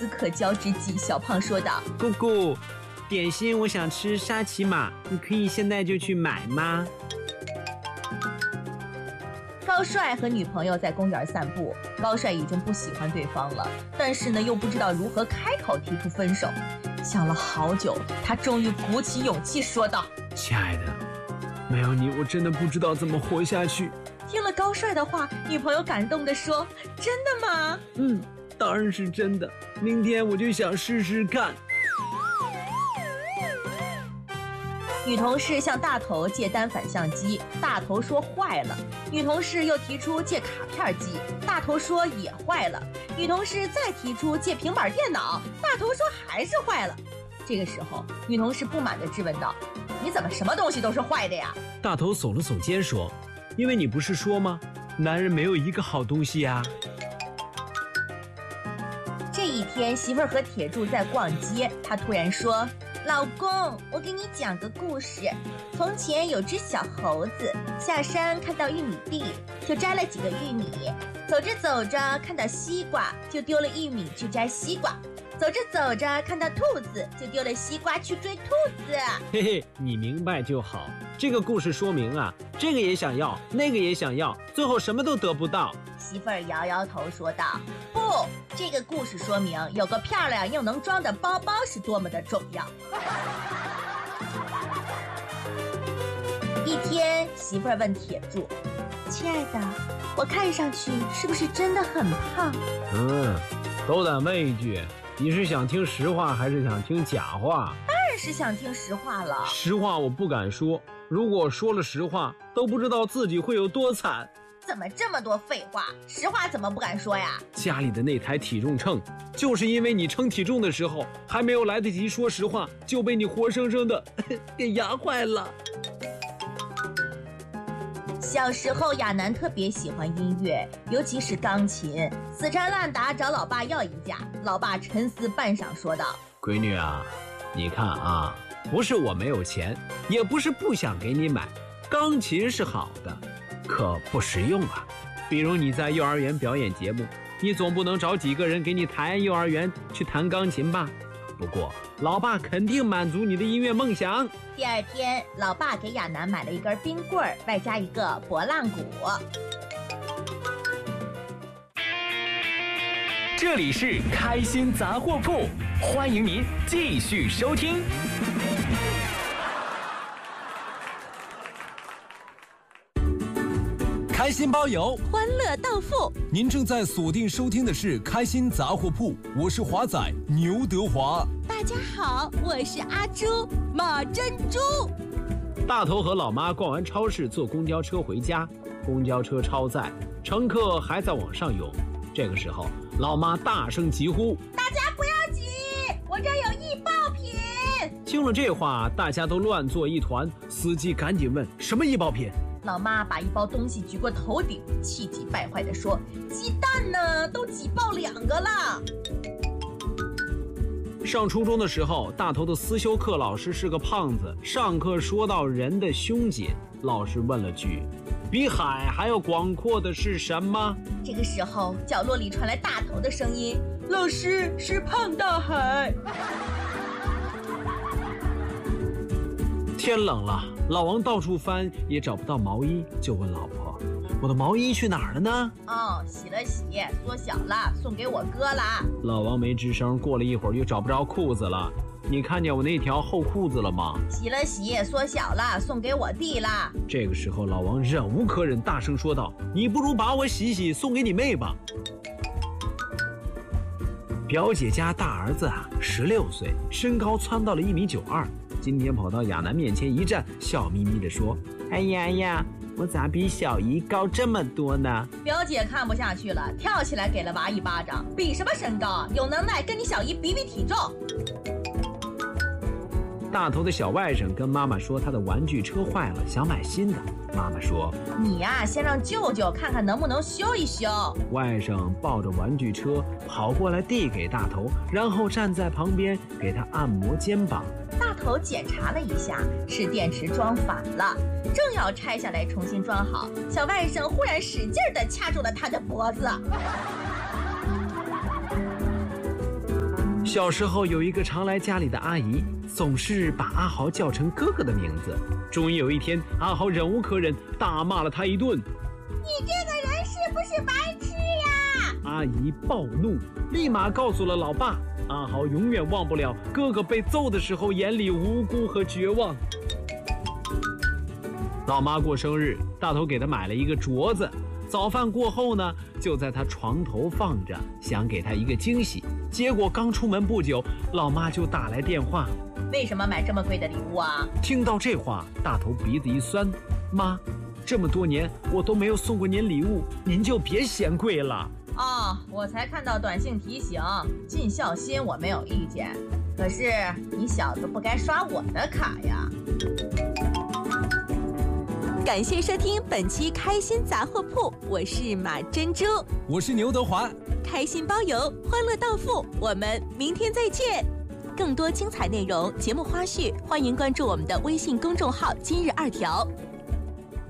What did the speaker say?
思可交之际，小胖说道：“ 姑姑，点心我想吃沙琪玛，你可以现在就去买吗？” 高帅和女朋友在公园散步，高帅已经不喜欢对方了，但是呢又不知道如何开口提出分手。想了好久，他终于鼓起勇气说道：“ 亲爱的，没有你我真的不知道怎么活下去。” 听了高帅的话，女朋友感动地说：“真的吗？”“ 当然是真的，明天我就想试试看。” 女同事向大头借单反相机，大头说坏了。女同事又提出借卡片机，大头说也坏了。女同事再提出借平板电脑，大头说还是坏了。这个时候，女同事不满地质问道：“你怎么什么东西都是坏的呀？” 大头耸了耸肩说：“因为你不是说吗？男人没有一个好东西呀。” 这一天，媳妇儿和铁柱在逛街，他突然说：“老公，我给你讲个故事。从前有只小猴子，下山看到玉米地，就摘了几个玉米。走着走着看到西瓜，就丢了玉米去摘西瓜。走着走着看到兔子，就丢了西瓜去追兔子。” 嘿嘿，你明白就好。这个故事说明啊，这个也想要，那个也想要，最后什么都得不到。 媳妇儿摇摇头说道：“不，这个故事说明有个漂亮又能装的包包是多么的重要。”一天，媳妇儿问铁柱：“亲爱的，我看上去是不是真的很胖？” 斗胆问一句，你是想听实话还是想听假话？ 当然是想听实话了。 实话我不敢说，如果说了实话，都不知道自己会有多惨。 怎么这么多废话？实话怎么不敢说呀？ 家里的那台体重秤，就是因为你称体重的时候还没有来得及说实话，就被你活生生的给压坏了。 小时候，亚楠特别喜欢音乐，尤其是钢琴，死缠烂打找老爸要一架。老爸沉思半晌说道：“ 闺女啊，你看啊，不是我没有钱，也不是不想给你买，钢琴是好的，可不实用啊。比如你在幼儿园表演节目，你总不能找几个人给你弹幼儿园去弹钢琴吧？不过老爸肯定满足你的音乐梦想。” 第二天，老爸给亚楠买了一根冰棍儿，外加一个拨浪鼓。 这里是开心杂货铺，欢迎您继续收听。 开心包邮， 欢乐到付。 您正在锁定收听的是开心杂货铺，我是华仔牛德华。 大家好，我是阿朱马珍珠。 大头和老妈逛完超市，坐公交车回家，公交车超载，乘客还在往上涌。这个时候，老妈大声疾呼：“ 大家不要挤，我这儿有易爆品！” 听了这话，大家都乱作一团。司机赶紧问：“什么易爆品？” 老妈把一包东西举过头顶，气急败坏地说：“鸡蛋呢，都挤爆2个了。” 上初中的时候，大头的思修课老师是个胖子，上课说到人的胸襟，老师问了句：“比海还要广阔的是什么？” 这个时候，角落里传来大头的声音：“老师，是胖大海。” 天冷了，老王到处翻也找不到毛衣，就问老婆：“我的毛衣去哪儿了呢？”“ 洗了洗，缩小了，送给我哥啦。” 老王没吱声，过了一会儿又找不着裤子了。“你看见我那条厚裤子了吗？”“ 洗了洗，缩小了，送给我弟啦。” 这个时候，老王忍无可忍，大声说道：“你不如把我洗洗，送给你妹吧。”表姐家大儿子16岁，身高蹿到了1.92米。今天跑到亚楠面前一站，笑眯眯地说：“哎呀，我咋比小姨高这么多呢？” 表姐看不下去了，跳起来给了娃一巴掌。比什么身高？有能耐跟你小姨比比体重。 大头的小外甥跟妈妈说他的玩具车坏了，想买新的。妈妈说：“ 你呀，先让舅舅看看能不能修一修。” 外甥抱着玩具车跑过来递给大头，然后站在旁边给他按摩肩膀。 大头检查了一下，是电池装反了，正要拆下来重新装好，小外甥忽然使劲地掐住了他的脖子。 小时候有一个常来家里的阿姨，总是把阿豪叫成哥哥的名字。终于有一天，阿豪忍无可忍，大骂了他一顿。 你这个人是不是白痴呀？ 阿姨暴怒，立马告诉了老爸。阿豪永远忘不了哥哥被揍的时候眼里无辜和绝望。老妈过生日，大头给她买了一个镯子。早饭过后呢，就在她床头放着，想给她一个惊喜。结果刚出门不久，老妈就打来电话。 为什么买这么贵的礼物啊？ 听到这话，大头鼻子一酸，妈，这么多年我都没有送过您礼物，您就别嫌贵了。 哦，我才看到短信提醒，尽孝心我没有意见，可是你小子不该刷我的卡呀。 感谢收听本期开心杂货铺，我是马珍珠， 我是牛德华， 开心包邮，欢乐到付，我们明天再见。更多精彩内容、节目花絮，欢迎关注我们的微信公众号“今日2条”。